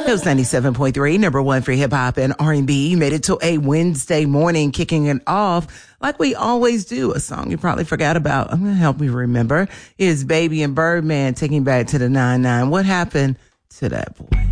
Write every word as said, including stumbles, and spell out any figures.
was ninety-seven point three, number one for hip hop and R and B. Made it to a Wednesday morning, kicking it off like we always do. A song you probably forgot about. I'm going to help you remember. Is Baby and Birdman taking back to the nine nine. What happened to that boy?